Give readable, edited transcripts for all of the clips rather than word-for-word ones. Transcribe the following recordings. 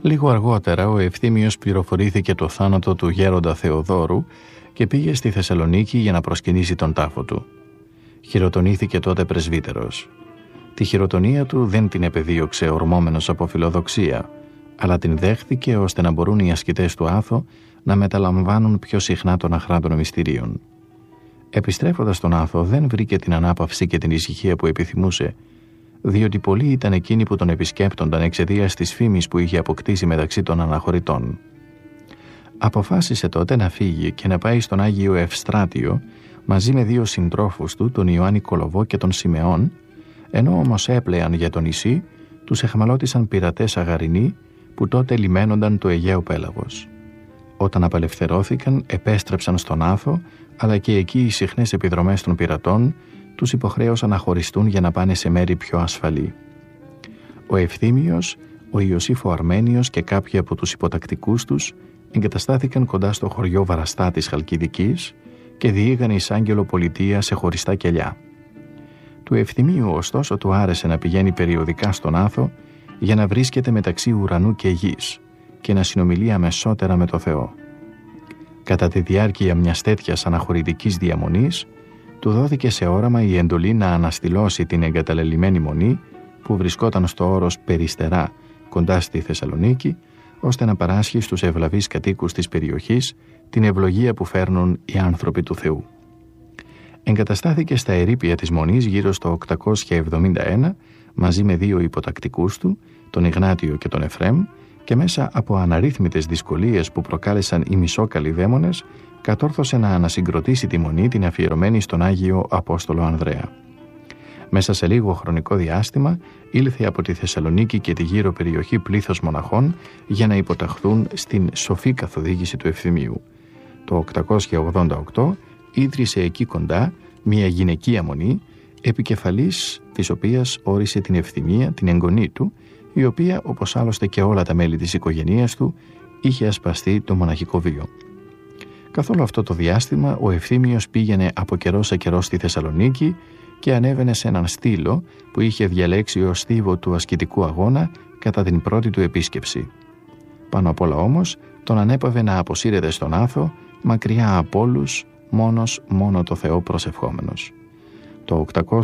Λίγο αργότερα ο Ευθύμιος πληροφορήθηκε το θάνατο του γέροντα Θεοδόρου και πήγε στη Θεσσαλονίκη για να προσκυνήσει τον τάφο του. Χειροτονήθηκε τότε πρεσβύτερος. Τη χειροτονία του δεν την επεδίωξε ορμόμενος από φιλοδοξία, αλλά την δέχθηκε ώστε να μπορούν οι ασκητές του Άθο να μεταλαμβάνουν πιο συχνά τον αχρά των μυστηρίων. Επιστρέφοντας στον Άθο δεν βρήκε την ανάπαυση και την ησυχία που επιθυμούσε, διότι πολλοί ήταν εκείνοι που τον επισκέπτονταν εξαιτίας της φήμης που είχε αποκτήσει μεταξύ των αναχωρητών. Αποφάσισε τότε να φύγει και να πάει στον Άγιο Ευστράτιο μαζί με 2 συντρόφους του, τον Ιωάννη Κολοβό και τον Σιμεών, ενώ όμως έπλεαν για το νησί, τους εχμαλώτησαν πειρατές αγαρινοί που τότε λιμένονταν το Αιγαίο Πέλαγος. Όταν απελευθερώθηκαν, επέστρεψαν στον Άθο, αλλά και εκεί οι συχνές επιδρομές των πειρατών τους υποχρέωσαν να χωριστούν για να πάνε σε μέρη πιο ασφαλή. Ο Ευθύμιος, ο Ιωσήφ ο Αρμένιος και κάποιοι από τους υποτακτικούς τους εγκαταστάθηκαν κοντά στο χωριό Βαραστά της Χαλκιδικής και διήγαν εισάγγελο πολιτεία σε χωριστά κελιά. Του Ευθυμίου ωστόσο του άρεσε να πηγαίνει περιοδικά στον Άθο για να βρίσκεται μεταξύ ουρανού και γης και να συνομιλεί αμεσότερα με το Θεό. Κατά τη διάρκεια μιας τέτοιας αναχωρητικής διαμονής, του δόθηκε σε όραμα η εντολή να αναστηλώσει την εγκαταλελειμμένη μονή που βρισκόταν στο όρος Περιστερά κοντά στη Θεσσαλονίκη, ώστε να παράσχει στους ευλαβείς κατοίκους της περιοχής την ευλογία που φέρνουν οι άνθρωποι του Θεού. Εγκαταστάθηκε στα ερείπια της μονής γύρω στο 871 μαζί με 2 υποτακτικούς του, τον Ιγνάτιο και τον Εφραίμ, και μέσα από αναρρύθμιτες δυσκολίες που προκάλεσαν οι μισόκαλοι δαίμονες, κατόρθωσε να ανασυγκροτήσει τη μονή την αφιερωμένη στον Άγιο Απόστολο Ανδρέα. Μέσα σε λίγο χρονικό διάστημα ήλθε από τη Θεσσαλονίκη και τη γύρω περιοχή πλήθος μοναχών για να υποταχθούν στην σοφή καθοδήγηση του Ευθυμίου. Το 888 ίδρυσε εκεί κοντά μια γυναικεία μονή, επικεφαλής της οποίας όρισε την Ευθυμία, την εγγονή του, η οποία, όπως άλλωστε και όλα τα μέλη της οικογένειας του, είχε ασπαστεί το μοναχικό βίο. Καθ' όλο αυτό το διάστημα, ο Ευθύμιος πήγαινε από καιρό σε καιρό στη Θεσσαλονίκη και ανέβαινε σε έναν στήλο που είχε διαλέξει ως στίβο του ασκητικού αγώνα κατά την πρώτη του επίσκεψη. Πάνω απ' όλα όμως, τον ανέπαβε να αποσύρεται στον Άθο, μακριά από όλους, μόνο το Θεό προσευχόμενος. Το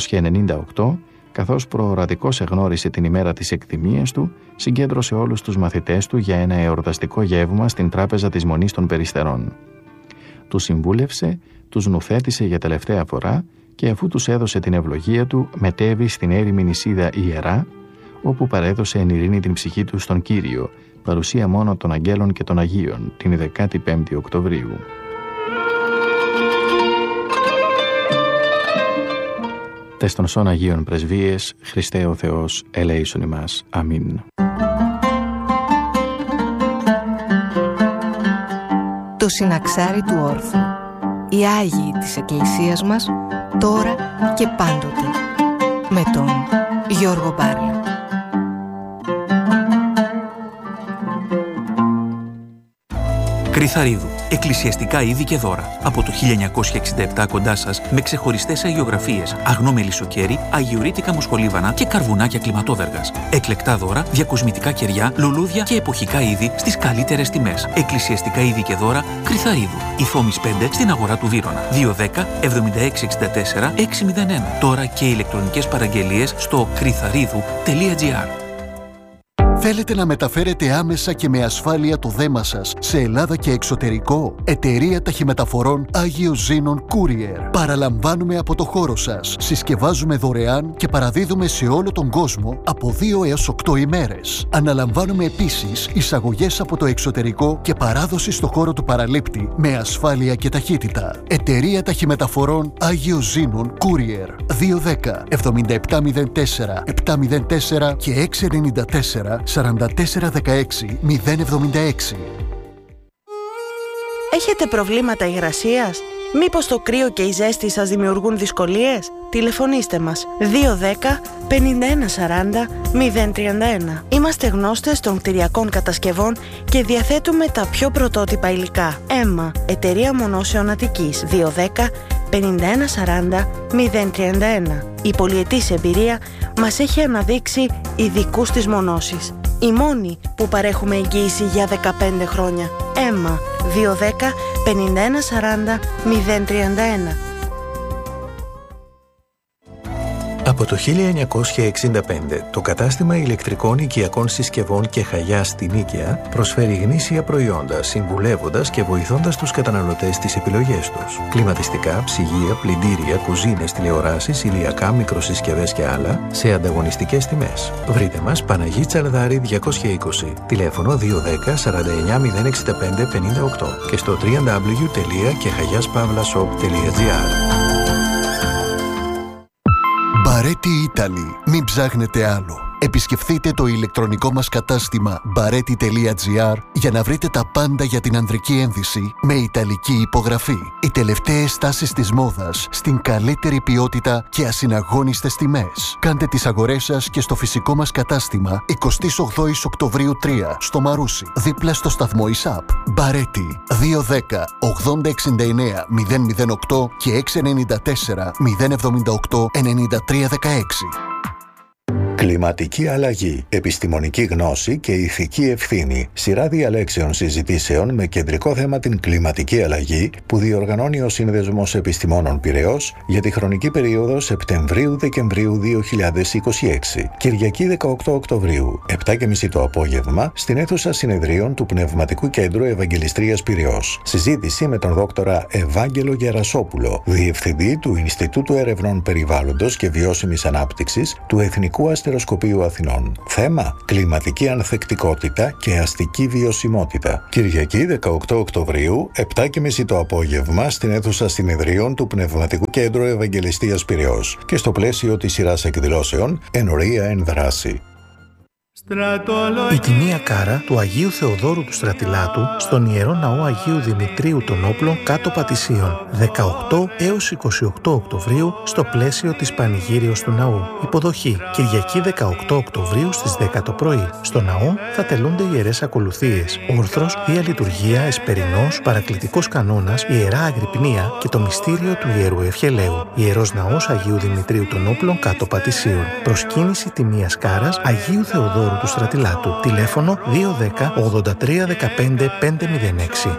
898, καθώς προορατικός εγνώρισε την ημέρα της εκθυμίας του, συγκέντρωσε όλους τους μαθητές του για ένα εορταστικό γεύμα στην τράπεζα της Μονής των Περιστερών. Τους συμβούλευσε, τους νουθέτησε για τελευταία φορά και αφού τους έδωσε την ευλογία του, μετέβη στην έρημη νησίδα Ιερά, όπου παρέδωσε εν ειρήνη την ψυχή του στον Κύριο, παρουσία μόνο των Αγγέλων και των Αγίων, την 15η Οκτωβρίου. Τες των σών Αγίων Πρεσβείες, Χριστέ ο Θεός, ελέησον ημάς. Αμήν. Το συναξάρι του όρθου. Οι Άγιοι της Εκκλησίας μας, τώρα και πάντοτε. Με τον Γιώργο Μπάρλα. Κρυθαρίδου. Εκκλησιαστικά είδη και δώρα. Από το 1967 κοντά σας με ξεχωριστές αγιογραφίες, αγνό μελισσοκέρι, αγιορείτικα μοσχολίβανα και καρβουνάκια κλιματόδεργας. Εκλεκτά δώρα, διακοσμητικά κεριά, λουλούδια και εποχικά είδη στις καλύτερες τιμές. Εκκλησιαστικά είδη και δώρα Κρυθαρίδου. Ιθόμης 5 στην αγορά του Βύρωνα. 210 7664 601. Τώρα και ηλεκτρονικές παραγγελίες στο κρυθαρίδου.gr. Θέλετε να μεταφέρετε άμεσα και με ασφάλεια το δέμα σας σε Ελλάδα και εξωτερικό? Εταιρεία Ταχυμεταφορών Άγιο Ζήνων Courier. Παραλαμβάνουμε από το χώρο σας. Συσκευάζουμε δωρεάν και παραδίδουμε σε όλο τον κόσμο από 2 έως 8 ημέρες. Αναλαμβάνουμε επίσης εισαγωγές από το εξωτερικό και παράδοση στο χώρο του παραλήπτη με ασφάλεια και ταχύτητα. Εταιρεία Ταχυμεταφορών Άγιο Ζήνων Courier. 210 7704 704 και 694 4416 076. Έχετε προβλήματα υγρασίας? Μήπως το κρύο και η ζέστη σας δημιουργούν δυσκολίες? Τηλεφωνήστε μας 210 5140 031. Είμαστε γνώστες των κτηριακών κατασκευών και διαθέτουμε τα πιο πρωτότυπα υλικά. ΕΜΜΑ, Εταιρεία Μονώσεων Αττικής. 210 5140 031. Η πολυετής εμπειρία μας έχει αναδείξει ειδικούς στις μονώσεις. Οι μόνοι που παρέχουμε εγγύηση για 15 χρόνια. ΕΜΜΑ 210 51 40 031. Από το 1965, το κατάστημα ηλεκτρικών οικιακών συσκευών και Χαγιάς στην Νίκαια προσφέρει γνήσια προϊόντα, συμβουλεύοντας και βοηθώντας τους καταναλωτές στις επιλογές τους. Κλιματιστικά, ψυγεία, πλυντήρια, κουζίνες, τηλεοράσεις, ηλιακά, μικροσυσκευές και άλλα σε ανταγωνιστικές τιμές. Βρείτε μας Παναγί Τσαλδάρη 220, τηλέφωνο 210 49 065 58 και στο www.kehayaspavlashop.gr. Μπαρέτι Italy. Μην ψάχνετε άλλο. Επισκεφθείτε το ηλεκτρονικό μας κατάστημα bareti.gr για να βρείτε τα πάντα για την ανδρική ένδυση με ιταλική υπογραφή. Οι τελευταίες τάσεις της μόδας στην καλύτερη ποιότητα και ασυναγώνιστες τιμές. Κάντε τις αγορές σας και στο φυσικό μας κατάστημα 28 Οκτωβρίου 3 στο Μαρούσι, δίπλα στο σταθμό ΙΣΑΠ. Μπαρέτι 210 80 69 008 και 694 078 9316. Κλιματική αλλαγή, επιστημονική γνώση και ηθική ευθύνη. Σειρά διαλέξεων συζητήσεων με κεντρικό θέμα την κλιματική αλλαγή που διοργανώνει ο Σύνδεσμος Επιστημόνων Πειραιώς για τη χρονική περίοδο Σεπτεμβρίου-Δεκεμβρίου 2026. Κυριακή 18 Οκτωβρίου, 7:30 το απόγευμα, στην αίθουσα συνεδρίων του Πνευματικού Κέντρου Ευαγγελιστρίας Πειραιώς. Συζήτηση με τον δόκτορα Ευάγγελο Γερασόπουλο, Διευθυντή του Ινστιτούτου Ερευνών Περιβάλλοντος και Βιώσιμης Ανάπτυξης του Εθνικού Αστεροσκοπείου Αθηνών. Θέμα: κλιματική ανθεκτικότητα και αστική βιωσιμότητα. Κυριακή 18 Οκτωβρίου, 7:30 το απόγευμα, στην αίθουσα συνεδρίων του Πνευματικού Κέντρου Ευαγγελιστίας Πειραιώς και στο πλαίσιο της σειράς εκδηλώσεων Ενορία εν δράση. Η τιμία κάρα του Αγίου Θεοδόρου του Στρατιλάτου στον Ιερό Ναό Αγίου Δημητρίου των Όπλων κάτω Πατησίων, 18 έως 28 Οκτωβρίου στο πλαίσιο της Πανηγύριος του Ναού. Υποδοχή: Κυριακή 18 Οκτωβρίου στις 10 το πρωί. Στο ναό θα τελούνται ιερές ακολουθίες, όρθρος, Θεία Λειτουργία, Εσπερινός, Παρακλητικός Κανόνας, Ιερά Αγρυπνία και το μυστήριο του Ιερού Ευχελαίου. Ιερός Ναός Αγίου Δημητρίου των Όπλων κάτω Πατησίων. Προσκύνηση τιμίας κάρας Αγίου Θεοδόρου του Στρατιλάτου. Τηλέφωνο 210 83 15 506.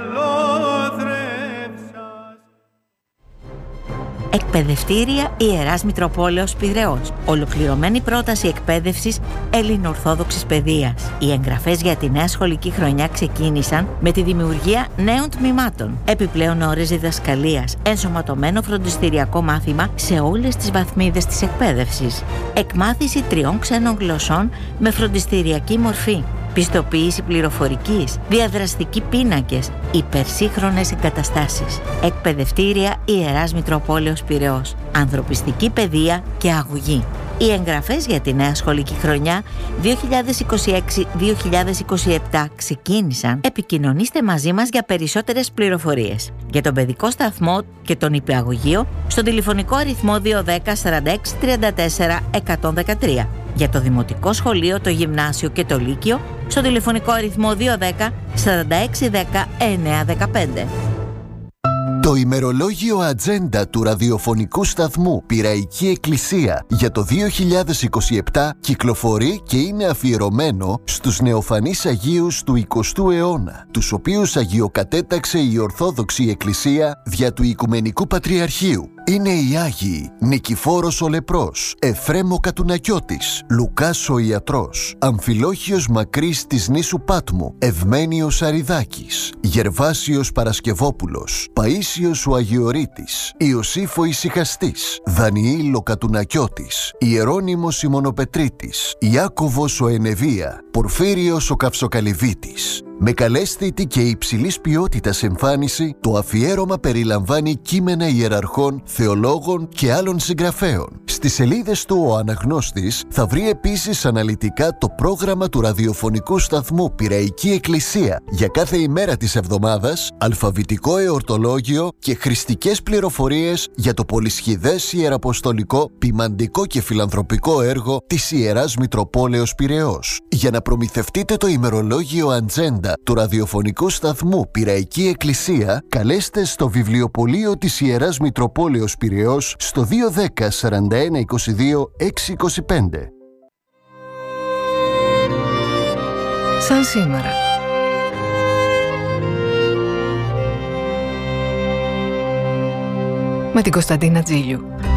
Εκπαιδευτήρια Ιεράς Μητροπόλεως Πειραιώς. Ολοκληρωμένη πρόταση εκπαίδευσης ελληνοορθόδοξης παιδείας. Οι εγγραφές για τη νέα σχολική χρονιά ξεκίνησαν με τη δημιουργία νέων τμήματων. Επιπλέον ώρες διδασκαλίας, ενσωματωμένο φροντιστηριακό μάθημα σε όλες τις βαθμίδες της εκπαίδευσης. Εκμάθηση 3 ξένων γλωσσών με φροντιστηριακή μορφή. Πιστοποίηση πληροφορικής, διαδραστικοί πίνακες, υπερσύγχρονες εγκαταστάσεις. Εκπαιδευτήρια Ιεράς Μητροπόλεως Πειραιώς. Ανθρωπιστική παιδεία και αγωγή. Οι εγγραφές για τη νέα σχολική χρονιά 2026-2027 ξεκίνησαν. Επικοινωνήστε μαζί μας για περισσότερες πληροφορίες. Για τον παιδικό σταθμό και τον υπηαγωγείο στο τηλεφωνικό αριθμό 210 46 34 113. Για το Δημοτικό Σχολείο, το Γυμνάσιο και το Λύκειο στο τηλεφωνικό αριθμό 210 46 10 915. Το ημερολόγιο Ατζέντα του ραδιοφωνικού σταθμού Πειραϊκή Εκκλησία για το 2027 κυκλοφορεί και είναι αφιερωμένο στους νεοφανείς Αγίους του 20ου αιώνα, τους οποίους αγιοκατέταξε η Ορθόδοξη Εκκλησία δια του Οικουμενικού Πατριαρχείου. Είναι οι Άγιοι Νικηφόρος ο Λεπρός, Εφρέμ ο Κατουνακιώτης, Λουκάς ο Ιατρός, Αμφιλόχιος Μακρύς της νήσου Πάτμου, Ευμένιος Αριδάκης, Γερβάσιος Παρασκευόπουλος, Παΐσιος ο Αγιορείτης, Ιωσήφ ο Ησυχαστής, Δανιήλ ο Κατουνακιώτης, Ιερώνυμος ο Μονοπετρίτης, Ιάκωβος ο Ενεβία, Πορφύριος ο Καυσοκαλυβίτης. Με καλέσθητη και υψηλής ποιότητας εμφάνιση, το αφιέρωμα περιλαμβάνει κείμενα ιεραρχών, θεολόγων και άλλων συγγραφέων. Στις σελίδες του ο αναγνώστης θα βρει επίσης αναλυτικά το πρόγραμμα του ραδιοφωνικού σταθμού Πειραϊκή Εκκλησία για κάθε ημέρα της εβδομάδας, αλφαβητικό εορτολόγιο και χρηστικές πληροφορίες για το πολυσχηδές ιεραποστολικό, ποιμαντικό και φιλανθρωπικό έργο της Ιεράς Μητροπόλεως Πειραιώς. Για να προμηθευτείτε το ημερολόγιο Ατζέντα του ραδιοφωνικού σταθμού Πειραϊκή Εκκλησία, καλέστε στο βιβλιοπωλείο της Ιεράς Μητροπόλεως Πειραιώς στο 210 41 22 625. σαν σήμερα. Με την Κωνσταντίνα Τζίλιου.